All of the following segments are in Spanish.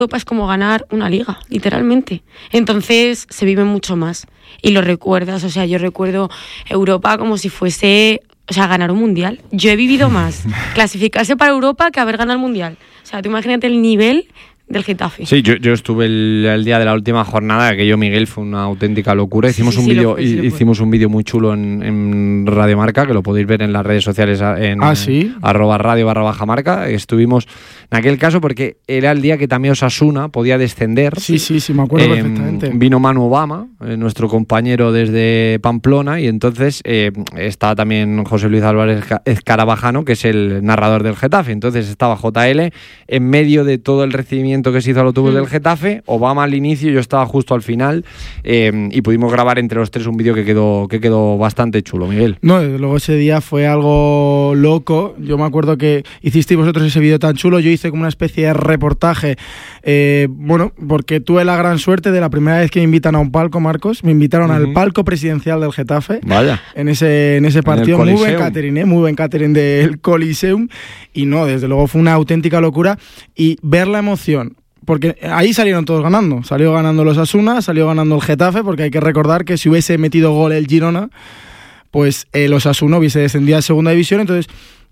Europa es como ganar una liga, literalmente. Entonces se vive mucho más y lo recuerdas. O sea, yo recuerdo Europa como si fuese, o sea, ganar un mundial. Yo he vivido más clasificarse para Europa que haber ganado el mundial. O sea, tú imagínate el nivel del Getafe. Sí, yo estuve el día de la última jornada, aquello, Miguel, fue una auténtica locura. Hicimos un vídeo muy chulo en Radio Marca, que lo podéis ver en las redes sociales en @radio_marca. Estuvimos en aquel caso porque era el día que también Osasuna podía descender. Sí, me acuerdo perfectamente. Vino Manu Obama, nuestro compañero desde Pamplona, y entonces estaba también José Luis Álvarez Escarabajano, que es el narrador del Getafe. Entonces estaba JL en medio de todo el recibimiento que se hizo al autobús del Getafe, Obama al inicio, yo estaba justo al final, y pudimos grabar entre los tres un vídeo que quedó bastante chulo, Miguel. No, desde luego ese día fue algo loco. Yo me acuerdo que hicisteis vosotros ese vídeo tan chulo. Yo hice como una especie de reportaje, porque tuve la gran suerte de la primera vez que me invitan a un palco, Marcos. Me invitaron al palco presidencial del Getafe. Vaya. En ese partido, muy buen catering del Coliseum. Y no, desde luego fue una auténtica locura. Y ver la emoción, porque ahí salieron todos ganando. Salió ganando los Osasuna, salió ganando el Getafe, porque hay que recordar que si hubiese metido gol el Girona, pues el Osasuna hubiese descendido a segunda división. Entonces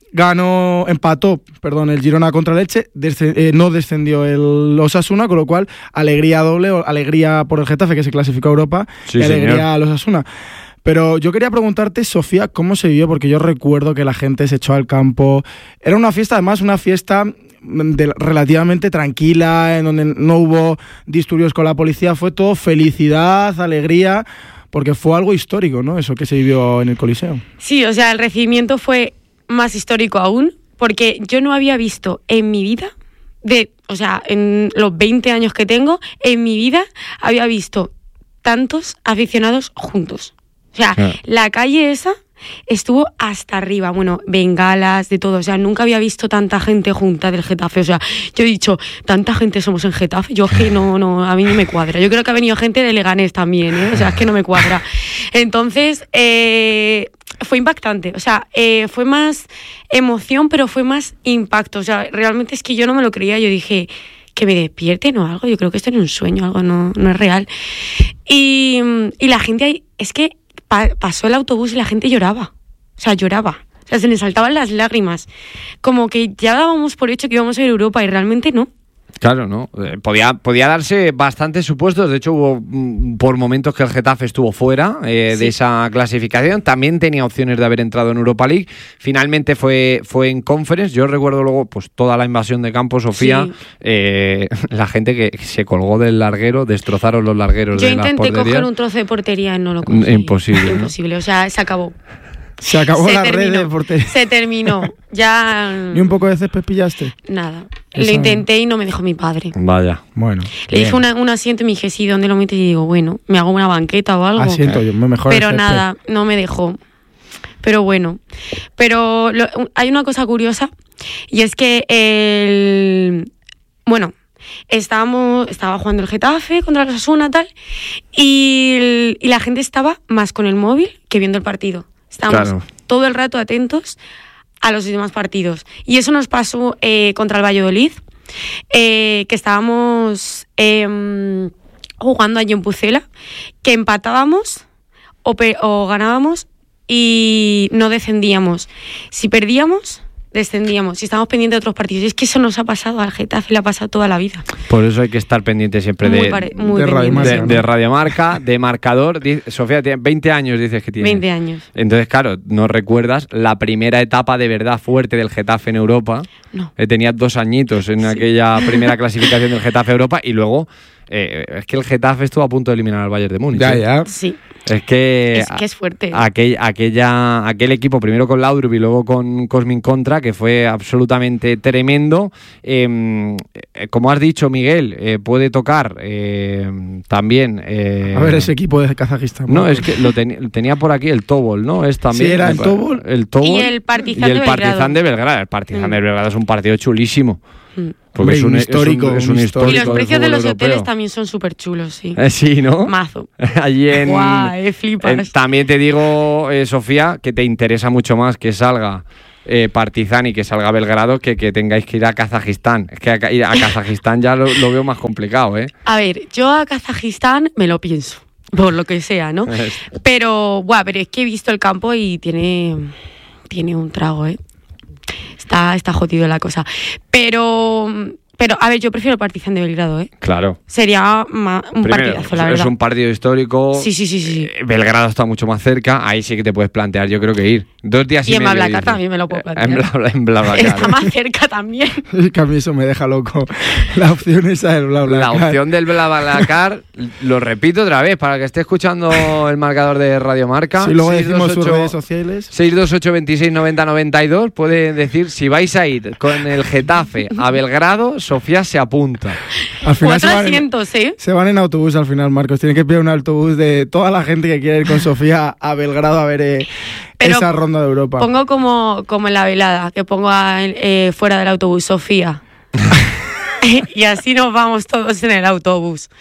empató el Girona contra el Elche, no descendió el Osasuna, con lo cual alegría doble, alegría por el Getafe, que se clasificó a Europa, y alegría a los Osasuna. Pero yo quería preguntarte, Sofía, ¿cómo se vivió? Porque yo recuerdo que la gente se echó al campo. Era una fiesta, además, relativamente tranquila, en donde no hubo disturbios con la policía. Fue todo felicidad, alegría, porque fue algo histórico, ¿no? Eso que se vivió en el Coliseo. Sí, o sea, el recibimiento fue más histórico aún, porque yo no había visto en mi vida, en los 20 años que tengo, en mi vida había visto tantos aficionados juntos. O sea, la calle esa estuvo hasta arriba, bengalas, de todo. O sea, nunca había visto tanta gente junta del Getafe. O sea, yo he dicho, tanta gente somos en Getafe. Yo es que no, a mí no me cuadra. Yo creo que ha venido gente de Leganés también, ¿eh? O sea, es que no me cuadra. Entonces, fue impactante. O sea, fue más emoción, pero fue más impacto. O sea, realmente es que yo no me lo creía. Yo dije, que me despierten o algo. Yo creo que esto es un sueño, algo no es real. Y la gente ahí, es que pasó el autobús y la gente lloraba. O sea, se le saltaban las lágrimas. Como que ya dábamos por hecho que íbamos a ir a Europa y realmente no. Claro, ¿no? Podía darse bastantes supuestos. De hecho, hubo por momentos que el Getafe estuvo fuera de esa clasificación. También tenía opciones de haber entrado en Europa League. Finalmente fue en Conference. Yo recuerdo luego pues toda la invasión de campo, Sofía. Sí. La gente que se colgó del larguero, destrozaron los largueros de las porterías. Yo intenté coger un trozo de portería y no lo conseguí. Imposible. Imposible, ¿no? O sea, se acabó. Se acabó la red de portería. Se terminó. Ya. ¿Ni un poco de césped pillaste? Nada. Lo intenté y no me dejó mi padre. Vaya. Bueno. Le dije un asiento y me dije, sí, ¿dónde lo metes? Y digo, bueno, me hago una banqueta o algo. Asiento, yo me mejor. Pero nada, no me dejó. Pero bueno. Pero hay una cosa curiosa y es que estaba jugando el Getafe contra el Osasuna tal y la gente estaba más con el móvil que viendo el partido. Estábamos todo el rato atentos a los demás partidos. Y eso nos pasó contra el Valladolid, que estábamos jugando allí en Pucela, que empatábamos o ganábamos y no descendíamos. Si perdíamos, descendíamos. Si estábamos pendientes de otros partidos. Y es que eso nos ha pasado al Getafe, le ha pasado toda la vida. Por eso hay que estar pendiente siempre de Radio Marca, de marcador. Sofía, tiene 20 años, dices que tiene. 20 años. Entonces, claro, ¿no recuerdas la primera etapa de verdad fuerte del Getafe en Europa? No. Tenías 2 añitos en aquella primera clasificación del Getafe a Europa y luego es que el Getafe estuvo a punto de eliminar al Bayern de Múnich. Ya. Sí. Es que es fuerte. Aquel equipo, primero con Laudrup y luego con Cosmin Contra, que fue absolutamente tremendo. Como has dicho, Miguel, puede tocar también. A ver, ese equipo de Kazajistán. No, es que lo tenía por aquí el Tobol, ¿no? Es también. Sí, era el Tobol. Y el Partizan de Belgrado. El Partizan de Belgrado es un partido chulísimo. Porque es un histórico. Es un histórico. Y los precios de los hoteles europeo. también son súper chulos, sí. Sí, ¿no? Mazo. Allí en. ¡Guau! Flipas. También te digo, Sofía, que te interesa mucho más que salga Partizan y que salga Belgrado que tengáis que ir a Kazajistán. Es que ir a Kazajistán ya lo veo más complicado, ¿eh? A ver, yo a Kazajistán me lo pienso, por lo que sea, ¿no? Pero es que he visto el campo y tiene un trago, ¿eh? Está jodido la cosa. Pero, a ver, yo prefiero el Partizan de Belgrado, ¿eh? Claro. Sería un partidazo, la verdad. Es un partido histórico. Sí. Belgrado está mucho más cerca. Ahí sí que te puedes plantear, yo creo que ir. 2 días y medio. Y en BlaBlaCar también me lo puedo plantear. En BlaBlaCar. Está más cerca también. Es que a mí eso me deja loco. La opción esa del BlaBlaCar. La opción del BlaBlaCar, lo repito otra vez, para que esté escuchando el marcador de Radio Marca. Si luego decimos sus redes sociales. 628 26 90 92. Puede decir, si vais a ir con el Getafe a Belgrado, Sofía se apunta. Al final 400, ¿eh? Se van en autobús al final, Marcos. Tienen que pillar un autobús de toda la gente que quiere ir con Sofía a Belgrado a ver esa ronda de Europa. Pongo como en la velada, que pongo fuera del autobús Sofía. Y así nos vamos todos en el autobús.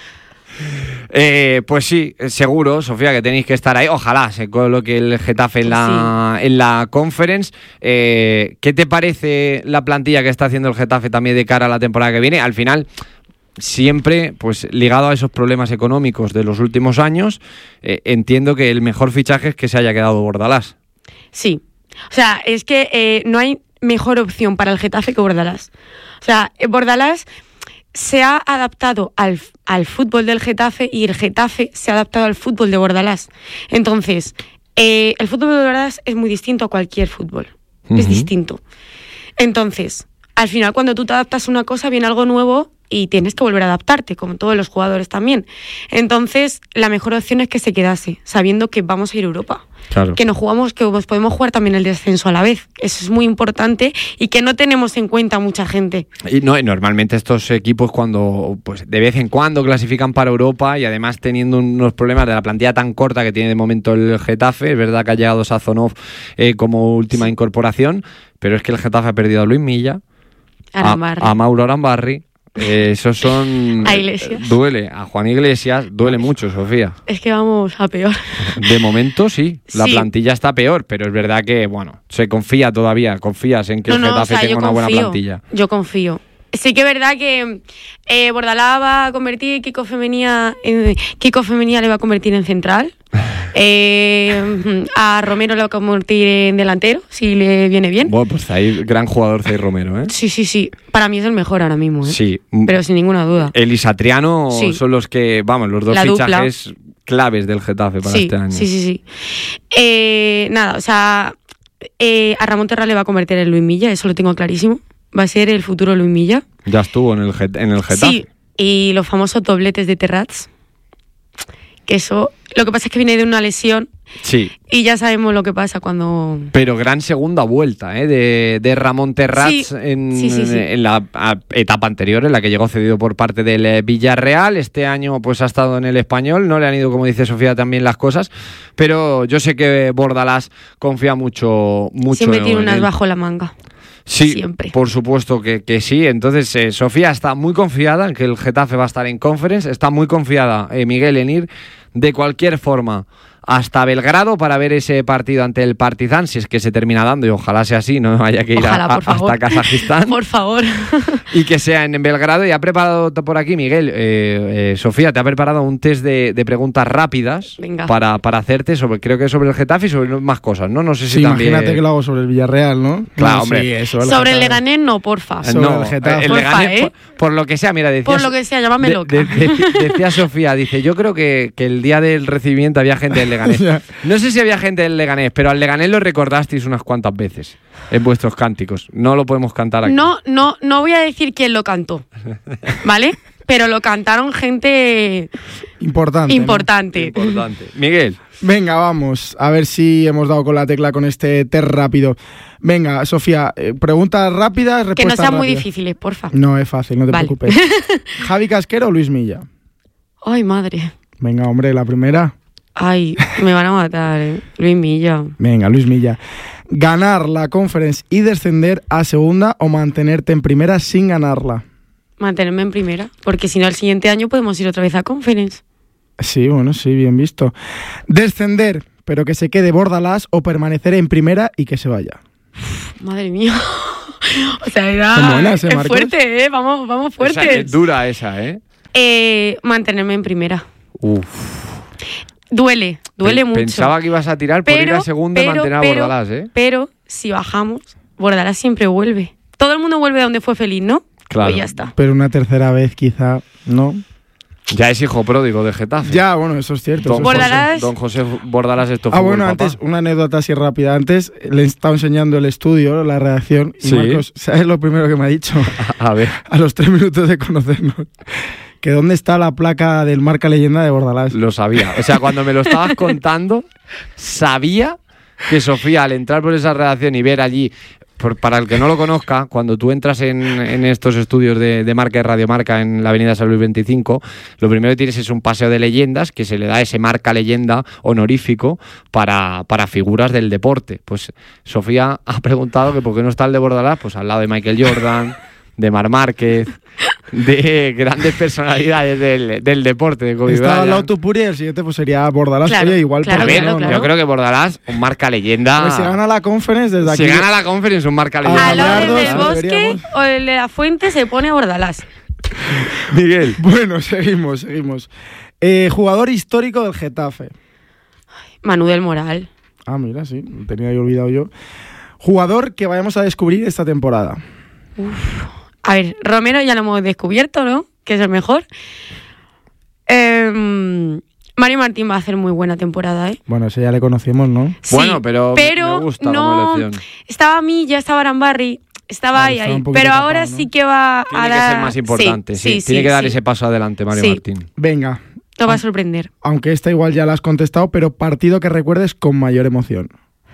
Pues sí, seguro, Sofía, que tenéis que estar ahí. Ojalá se coloque el Getafe en la Conference. ¿Qué te parece la plantilla que está haciendo el Getafe también de cara a la temporada que viene? Al final, siempre pues ligado a esos problemas económicos de los últimos años, entiendo que el mejor fichaje es que se haya quedado Bordalás. Sí, o sea, es que no hay mejor opción para el Getafe que Bordalás. O sea, Bordalás se ha adaptado al fútbol del Getafe y el Getafe se ha adaptado al fútbol de Bordalás. Entonces, el fútbol de Bordalás es muy distinto a cualquier fútbol. Es distinto. Entonces, al final, cuando tú te adaptas a una cosa, viene algo nuevo y tienes que volver a adaptarte, como todos los jugadores también. Entonces, la mejor opción es que se quedase, sabiendo que vamos a ir a Europa. Claro. Que nos podemos jugar también el descenso a la vez. Eso es muy importante y que no tenemos en cuenta mucha gente. Y normalmente estos equipos, cuando pues de vez en cuando clasifican para Europa y además teniendo unos problemas de la plantilla tan corta que tiene de momento el Getafe, es verdad que ha llegado Sazonov como última incorporación, pero es que el Getafe ha perdido a Luis Milla, a Mauro Arambarri. Esos son... A Iglesias. Duele. A Juan Iglesias duele mucho, Sofía. Es que vamos a peor. De momento sí, la plantilla está peor, pero es verdad que, bueno, se confía todavía. Confías en que el Getafe tenga una buena plantilla. Yo confío. Sí que es verdad que Bordalás va a convertir, Kiko Femenía le va a convertir en central. A Romero le va a convertir en delantero, si le viene bien. Bueno, pues ahí gran jugador Zay Romero, ¿eh? Sí. Para mí es el mejor ahora mismo, ¿eh? Sí. Pero sin ninguna duda. El y Satriano son los que, los dos fichajes claves del Getafe para este año. Sí. Nada, o sea, a Ramón Terra le va a convertir en Luis Milla, eso lo tengo clarísimo. Va a ser el futuro Luis Milla. Ya estuvo en el Getafe. Sí, y los famosos dobletes de Terrats. Que eso, lo que pasa es que viene de una lesión. Sí. Y ya sabemos lo que pasa cuando... Pero gran segunda vuelta de Ramón Terrats en la etapa anterior, en la que llegó cedido por parte del Villarreal. Este año pues ha estado en el Español. No le han ido, como dice Sofía, también las cosas. Pero yo sé que Bordalás confía mucho siempre tiene unas él. Bajo la manga. Sí, siempre. Por supuesto que sí. Entonces, Sofía está muy confiada en que el Getafe va a estar en Conference. Está muy confiada, Miguel, en ir de cualquier forma hasta Belgrado para ver ese partido ante el Partizan, si es que se termina dando, y ojalá sea así, no haya que ir hasta Kazajistán. Por favor. Y que sea en Belgrado. Y ha preparado por aquí, Miguel, Sofía, te ha preparado un test de preguntas rápidas para hacerte creo que sobre el Getafe y sobre más cosas, ¿no? No sé si también... Imagínate que lo hago sobre el Villarreal, ¿no? Claro, hombre. Sí, eso, sobre el Leganés no, porfa. Sobre el Getafe. El Leganés, por lo que sea, mira, decías... Por lo que sea, llámame loca. Decía Sofía, dice, yo creo que el día del recibimiento había gente del Leganés. No sé si había gente del Leganés, pero al Leganés lo recordasteis unas cuantas veces en vuestros cánticos. No lo podemos cantar aquí. No voy a decir quién lo cantó, ¿vale? Pero lo cantaron gente... Importante. Miguel. Venga, vamos. A ver si hemos dado con la tecla con este test rápido. Venga, Sofía, preguntas rápidas, respuestas rápidas. Que no sean muy rápidas. Difíciles, porfa. No, es fácil, no te preocupes. ¿Javi Casquero o Luis Milla? Ay, madre. Venga, hombre, la primera. Ay, me van a matar, Luis Milla. Venga, Luis Milla. ¿Ganar la Conference y descender a segunda o mantenerte en primera sin ganarla? Mantenerme en primera, porque si no el siguiente año podemos ir otra vez a Conference. Sí, bueno, sí, bien visto. ¿Descender, pero que se quede Bordalás o permanecer en primera y que se vaya? Madre mía. O sea, es fuerte, ¿eh? Vamos fuertes. Esa es dura esa, ¿eh? Mantenerme en primera. Uf. Duele mucho. Pensaba que ibas a tirar por ir a segunda y mantener a Bordalás, ¿eh? Pero si bajamos, Bordalás siempre vuelve. Todo el mundo vuelve a donde fue feliz, ¿no? Claro. Pues ya está. Pero una tercera vez quizá, ¿no? Ya es hijo pródigo de Getafe. Ya, bueno, eso es cierto. Don José Bordalás esto fue bueno, papá. Antes, una anécdota así rápida. Antes le he estado enseñando el estudio, la redacción, y sí. Marcos, ¿sabes lo primero que me ha dicho? A ver. A los 3 minutos de conocernos. Que dónde está la placa del marca leyenda de Bordalás. Lo sabía. O sea, cuando me lo estabas contando, sabía que Sofía, al entrar por esa redacción y ver allí, para el que no lo conozca, cuando tú entras en estos estudios de Marca y Radio Marca en la avenida San Luis 25, lo primero que tienes es un paseo de leyendas que se le da ese marca leyenda honorífico para figuras del deporte. Pues Sofía ha preguntado que por qué no está el de Bordalás, pues al lado de Michael Jordan, de Marc Márquez, de grandes personalidades del deporte, de Kobe Estaba Bryant. al lado Tupuri y el siguiente pues sería Bordalás. Claro, Oye, igual claro, ¿por qué claro, no? Yo creo que Bordalás, un marca leyenda. Pues si gana la Conference desde aquí. Si gana la Conference, un marca leyenda. Al lado Gallardo, del Bosque deberíamos. o el de la Fuente se pone a Bordalás. Miguel. Bueno, seguimos. Jugador histórico del Getafe. Manu del Moral. Ah, mira, sí, lo tenía yo olvidado yo. Jugador que vayamos a descubrir esta temporada. A ver, Romero ya lo hemos descubierto, ¿no? Que es el mejor. Mario Martín va a hacer muy buena temporada, ¿eh? Bueno, ese ya le conocemos, ¿no? Sí, Bueno, pero me gusta no, como elección. Estaba Milla, estaba Arambarri, estaba Vale, ahí. estaba un poquito Pero tapado, ahora ¿no? sí que va Tiene a que dar... ser más importante, sí. Sí, Tiene que dar sí. ese paso adelante, Mario Sí. Martín. Venga, Nos va a sorprender. aunque esta igual ya la has contestado, pero partido que recuerdes con mayor emoción.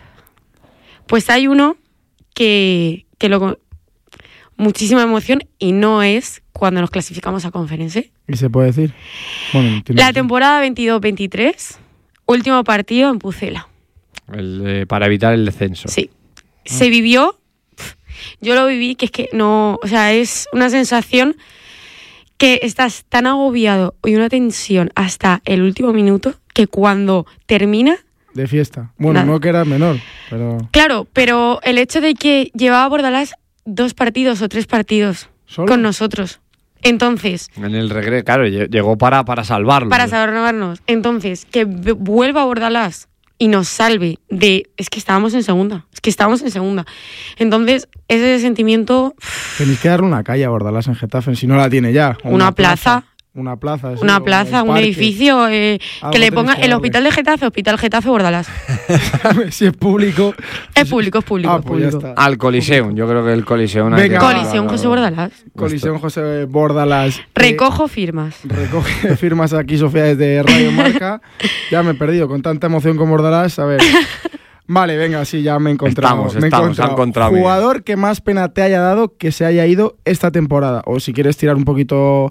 Pues hay uno que muchísima emoción y no es cuando nos clasificamos a Conference. ¿Y se puede decir? Bueno, entiendo La que sí. temporada 22-23, último partido en Pucela. Para evitar el descenso. Sí. Se vivió, yo lo viví, que es que no, o sea, es una sensación que estás tan agobiado y una tensión hasta el último minuto que cuando termina... De fiesta. Bueno, Nada. no que era menor, pero... Claro, pero el hecho de que llevaba Bordalás 2 partidos o 3 partidos ¿Solo? con nosotros. Entonces, En el regreso, claro, llegó para salvarlo. para salvarnos. Entonces, que vuelva Bordalás y nos salve de... Es que estábamos en segunda. Entonces, ese sentimiento... Tenéis que darle una calle a Bordalás en Getafe, si no la tiene ya. O Una plaza. Una plaza, sí, Una o plaza, un parque. edificio, que Algo le tenéis ponga que el darle. Hospital de Getafe, Hospital Getafe Bordalás. Si es público... Es público, es público. Ah, es pues ya público. está. Al Coliseum, yo creo que el Coliseum... hay Venga. que- Colisión José Bordalás. Colisión José Bordalás. Recojo firmas. Recoge firmas aquí, Sofía, desde Radio Marca. Ya me he perdido con tanta emoción con Bordalás. A ver. Vale, venga, sí, ya me he encontrado. Estamos, se ha encontrado, Miguel. Jugador que más pena te haya dado que se haya ido esta temporada. O si quieres tirar un poquito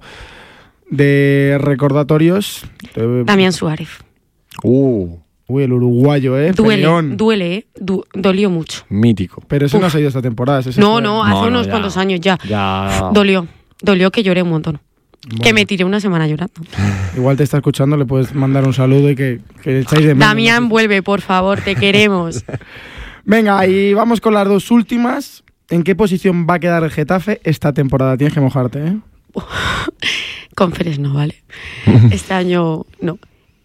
de recordatorios. Damián Suárez. Uy, el uruguayo, Peleón. Duele, dolió mucho. Mítico. Pero ese no Uf. se ha ido esta temporada. ese se No, fue. no, hace No, unos ya. cuantos años ya. Ya... Dolió que lloré un montón. Bueno, Que me tiré una semana llorando. Igual te está escuchando, le puedes mandar un saludo y que echáis de menos. Damián, vuelve, por favor, te queremos. Venga, y vamos con las dos últimas. ¿En qué posición va a quedar el Getafe esta temporada? Tienes que mojarte, ¿eh? Conference no, ¿vale? Este año no.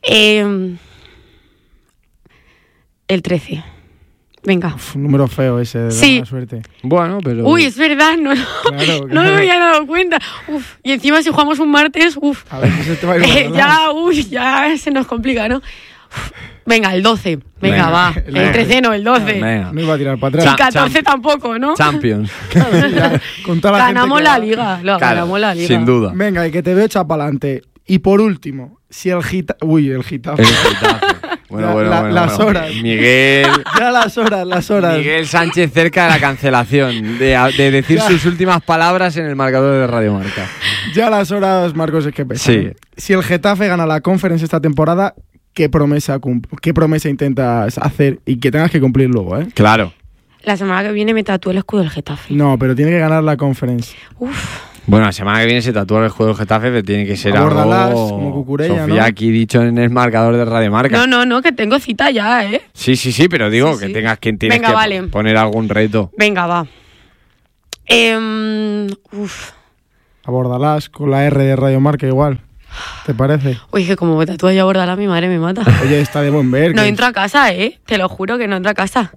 El 13. Venga. Uf, un número feo ese, de Sí. mala suerte. Bueno, pero... Uy, es verdad, no Claro, me había dado cuenta. Uf, y encima si jugamos un martes, A ver si se te va a ir Bordalás. ya se nos complica, ¿no? Uf, venga, el 12. Venga, Venga, va. el El 13 no, el 12. Venga. No iba a tirar para Y atrás. 14 tampoco, ¿no? Champions. Ya, con toda la gente Ganamos que la va. liga. Claro, Ganamos la liga. sin duda. Venga, y que te veo echa para adelante. Y por último, si el Getafe... Uy, el Getafe. El Getafe. Bueno. Las horas. Miguel... Ya las horas. Miguel Sánchez cerca de la cancelación, de decir Ya. sus últimas palabras en el marcador de Radio Marca. Ya las horas, Marcos, es que pesan. Sí. Si el Getafe gana la Conference esta temporada, ¿qué promesa intentas hacer y que tengas que cumplir luego, eh? Claro. La semana que viene me tatúo el escudo del Getafe. No, pero tiene que ganar la Conference. Uf. Bueno, la semana que viene se tatúa el juego del Getafe, pero tiene que ser Bordalás, algo... como Cucurella, Sofía, ¿no? aquí dicho en el marcador de Radio Marca. No, que tengo cita ya, ¿eh? Sí, pero digo Sí. que tienes Venga, que vale. poner algún reto. Venga, va. A Bordalás con la R de Radio Marca igual. ¿Te parece? Uy, que como me tatúas ya Bordalás, mi madre me mata. Oye, está de buen ver. No que- entro a casa, te lo juro que no entro a casa.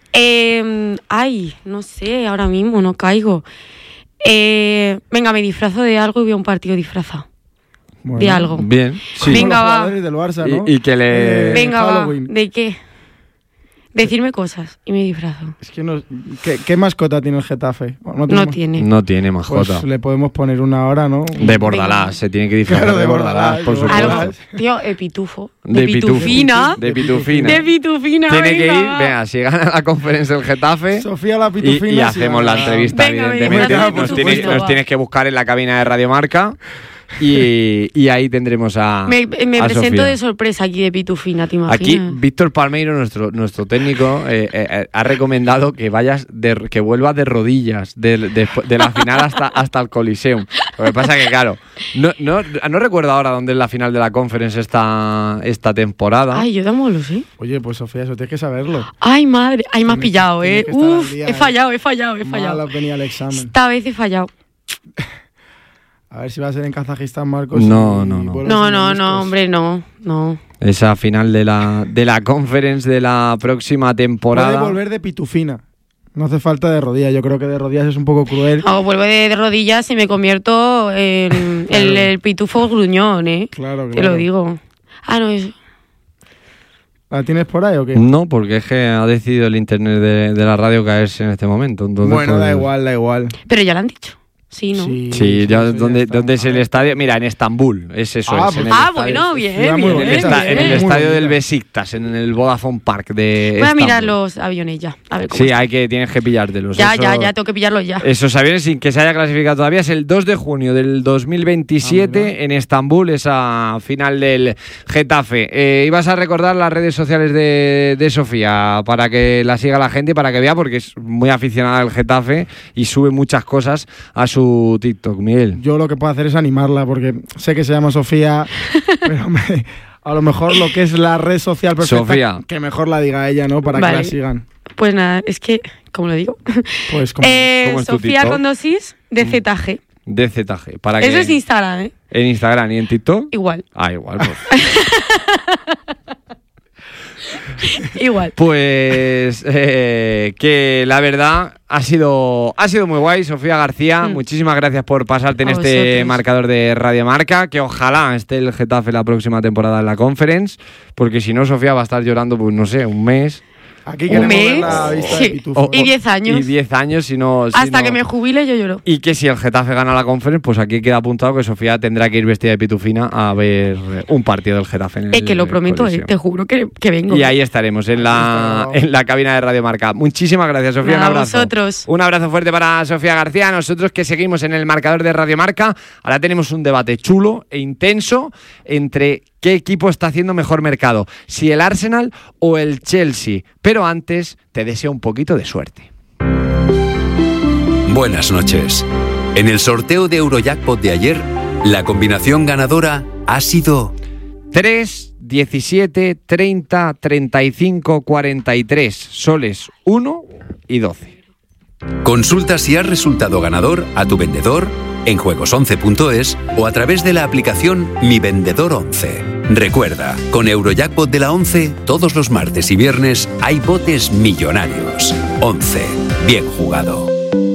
No sé, ahora mismo no caigo. Venga, me disfrazo de algo y voy a un partido disfrazado. Bueno, De algo. Bien, sí. como Venga, los va. jugadores del Barça, ¿no? Y que le... Venga, va. Halloween. ¿De qué? Decirme cosas y me disfrazo. Es que no... ¿Qué mascota tiene el Getafe? No tenemos- tiene. No tiene mascota. Pues le podemos poner una hora, ¿no? De Bordalás, Venga. se tiene que disfrazar Claro, de de Bordalás, por Bordalás, supuesto. Algo, tío, pitufo. De pitufina. De pitufina. De pitufina. Tiene que venga, ir, va. venga, si gana la conferencia del Getafe Sofía la y pitufina. hacemos sí, la va. entrevista, Venga, me evidentemente. disfrazo de Nos pitufina. tienes, nos tienes que buscar en la cabina de Radio Marca y ahí tendremos a Me a presento Sofía. de sorpresa aquí de pitufina, ¿te Aquí imaginas? Víctor Palmeiro, nuestro técnico, ha recomendado que que vuelvas de rodillas de la final hasta el Coliseum. Lo que pasa que, claro, no recuerdo ahora dónde es la final de la Conference esta temporada. Ay, yo tampoco lo sé. Oye, pues Sofía, eso tienes que saberlo. Ay, madre. Ay, me has pillado, tienes que estar al Uf, día, he fallado. Mal venía el examen. Esta vez he fallado. A ver si va a ser en Kazajistán, Marcos. No. y vuelos No, inéditos. hombre, no. Esa final de la Conference de la próxima temporada. Puede volver de pitufina. No hace falta de rodillas. Yo creo que de rodillas es un poco cruel. O vuelvo de rodillas y me convierto en el pitufo gruñón, Claro, Te lo digo. Ah, no, eso. ¿La tienes por ahí o qué? No, porque es que ha decidido el internet de la radio caerse en este momento. Entonces, Bueno, pues, da igual. Pero ya lo han dicho. Sí, ¿no? Sí, ya, eso ¿dónde está. es el estadio? Mira, en Estambul, es eso. Ah, es, en pues- el Ah, estadio- bueno, bien, ciudad muy bien. bonita, en el Muy estadio del bonita. Besiktas, en el Vodafone Park de Voy a Estambul. mirar los aviones ya. A ver cómo Sí, están. tienes que pillártelos. Ya, Eso- tengo que pillarlos ya. Esos aviones sin que se haya clasificado todavía es el 2 de junio del 2027 en Estambul, esa final del Getafe. Ibas a recordar las redes sociales de Sofía para que la siga la gente y para que vea, porque es muy aficionada al Getafe y sube muchas cosas a su TikTok, Miguel. Yo lo que puedo hacer es animarla, porque sé que se llama Sofía, pero a lo mejor lo que es la red social perfecta, Sofía. que mejor la diga ella, ¿no? Para Vale. que la sigan. Pues nada, es que, ¿cómo lo digo? Pues como... ¿Cómo es tu Sofía TikTok? con dosis de ZG. De ZG. Para Eso que es Instagram, en Instagram y en TikTok. Igual. Ah, igual. Pues. Igual. Pues que la verdad ha sido muy guay, Sofía García. Muchísimas gracias por pasarte en A este vosotros. marcador de Radio Marca. Que ojalá esté el Getafe la próxima temporada en la Conference, porque si no, Sofía va a estar llorando, pues no sé, un mes. Aquí Un queremos ver mes. la vista de Sí. pitufo. Y 10 años. Y 10 años, si no. Hasta que me jubile yo lloro. Y que si el Getafe gana la Conference, pues aquí queda apuntado que Sofía tendrá que ir vestida de pitufina a ver un partido del Getafe. En Que lo el prometo, Coliseo. te juro que vengo. Y ahí estaremos, en la cabina de Radio Marca. Muchísimas gracias, Sofía. Nada, Un abrazo. vosotros. Un abrazo fuerte para Sofía García. Nosotros que seguimos en el marcador de Radio Marca. Ahora tenemos un debate chulo e intenso entre qué equipo está haciendo mejor mercado, si el Arsenal o el Chelsea. Pero antes, te deseo un poquito de suerte. Buenas noches. En el sorteo de Eurojackpot de ayer, la combinación ganadora ha sido 3, 17, 30, 35, 43. Soles 1 y 12. Consulta si has resultado ganador a tu vendedor en juegos11.es o a través de la aplicación Mi Vendedor 11. Recuerda, con Eurojackpot de la 11, todos los martes y viernes hay botes millonarios. 11. Bien jugado.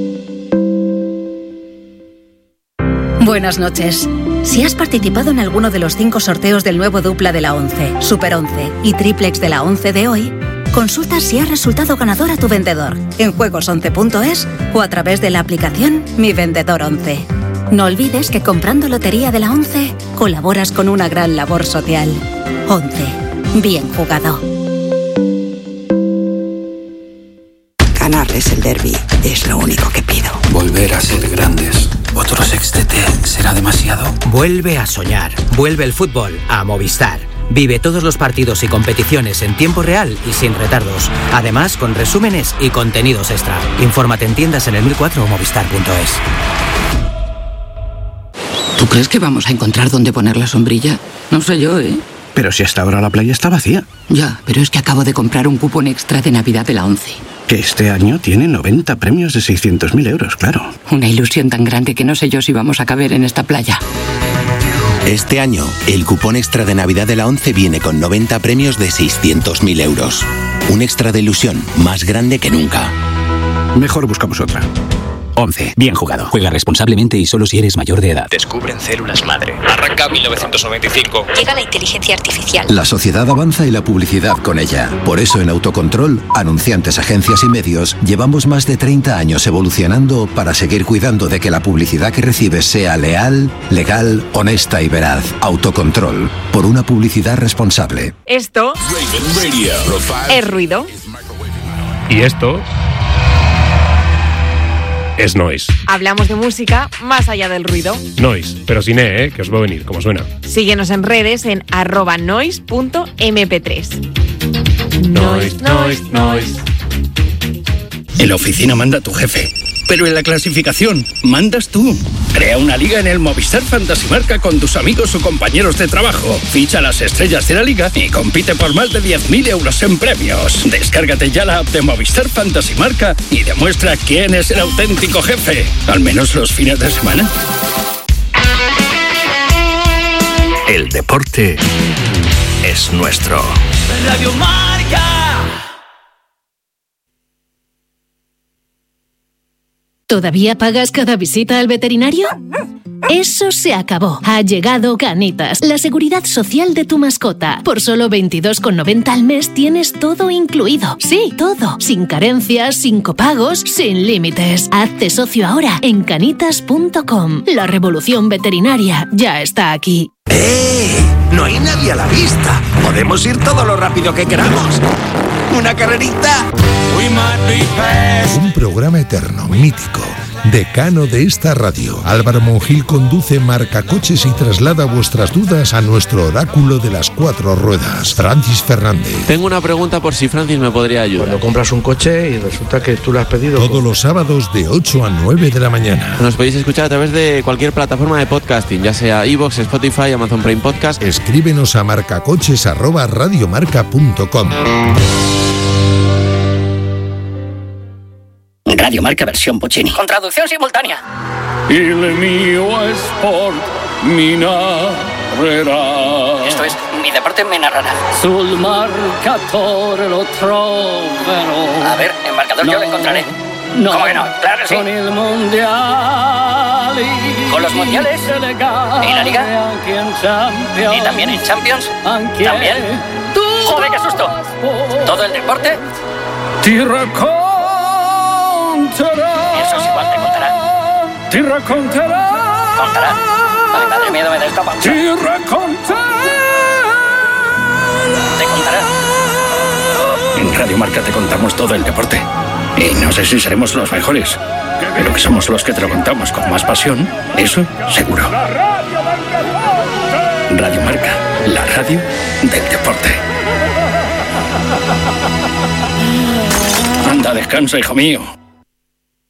Buenas noches. Si has participado en alguno de los 5 sorteos del nuevo dupla de la 11, Super 11 y Triplex de la 11 de hoy, consulta si has resultado ganador a tu vendedor en juegos11.es o a través de la aplicación Mi Vendedor 11. No olvides que comprando Lotería de la 11 colaboras con una gran labor social. 11. Bien jugado. Ganarles el derbi es lo único que pido. Volver a ser grandes. ¿Otro sextete será demasiado? Vuelve a soñar. Vuelve el fútbol a Movistar. Vive todos los partidos y competiciones en tiempo real y sin retardos. Además, con resúmenes y contenidos extra. Infórmate en tiendas en el 1004 o movistar.es. ¿Tú crees que vamos a encontrar dónde poner la sombrilla? No sé yo, ¿eh? Pero si hasta ahora la playa está vacía. Ya, pero es que acabo de comprar un cupón extra de Navidad de la ONCE. Que este año tiene 90 premios de 600.000 euros, claro. Una ilusión tan grande que no sé yo si vamos a caber en esta playa. Este año, el cupón extra de Navidad de la ONCE viene con 90 premios de 600.000 euros. Un extra de ilusión más grande que nunca. Mejor buscamos otra. ONCE. Bien jugado. Juega responsablemente y solo si eres mayor de edad. Descubren células madre. Arranca 1995. Llega la inteligencia artificial. La sociedad avanza y la publicidad con ella. Por eso en Autocontrol, anunciantes, agencias y medios, llevamos más de 30 años evolucionando para seguir cuidando de que la publicidad que recibes sea leal, legal, honesta y veraz. Autocontrol. Por una publicidad responsable. Esto es ruido. Y esto es noise. Hablamos de música más allá del ruido. Noise, pero sin que os va a venir, como suena. Síguenos en redes en @noise.mp3. Noise. En la oficina manda tu jefe, pero en la clasificación mandas tú. Crea una liga en el Movistar Fantasy Marca con tus amigos o compañeros de trabajo. Ficha las estrellas de la liga y compite por más de 10.000 euros en premios. Descárgate ya la app de Movistar Fantasy Marca y demuestra quién es el auténtico jefe. Al menos los fines de semana. El deporte es nuestro. Radio Marca. ¿Todavía pagas cada visita al veterinario? Eso se acabó. Ha llegado Canitas, la seguridad social de tu mascota. Por solo 22,90 al mes tienes todo incluido. Sí, todo. Sin carencias, sin copagos, sin límites. Hazte socio ahora en canitas.com. La revolución veterinaria ya está aquí. No hay nadie a la vista. Podemos ir todo lo rápido que queramos. ¿Una carrerita? Un programa eterno, mítico, decano de esta radio. Álvaro Monjil conduce Marcacoches y traslada vuestras dudas a nuestro oráculo de las 4 ruedas, Francis Fernández. Tengo una pregunta por si Francis me podría ayudar. Cuando compras un coche y resulta que tú lo has pedido... Todos los sábados de 8 a 9 de la mañana. Nos podéis escuchar a través de cualquier plataforma de podcasting, ya sea iVoox, Spotify, Amazon Prime Podcast. Escríbenos a marcacoches@radiomarca.com. Radio Marca versión Puccini. Con traducción simultánea. Il mio sport mi narrerà. Esto es, mi deporte me narrará. Sul marcatore lo troverò. A ver, el marcador yo lo encontraré. No. ¿Cómo que no? Claro que sí. Con el mundial. Con los mundiales. ¿Y la liga? ¿Y también en Champions? ¿También? ¡Joder, qué susto! ¿Todo el deporte? Eso es igual, te contará. Te racconterà. ¿Contará? Ay, madre mía, me da esta pancha. Te racconterà. ¿Te contará? En Radio Marca te contamos todo el deporte. Y no sé si seremos los mejores, pero que somos los que te lo contamos con más pasión, eso seguro. Radio Marca, la radio del deporte. Anda, descansa, hijo mío.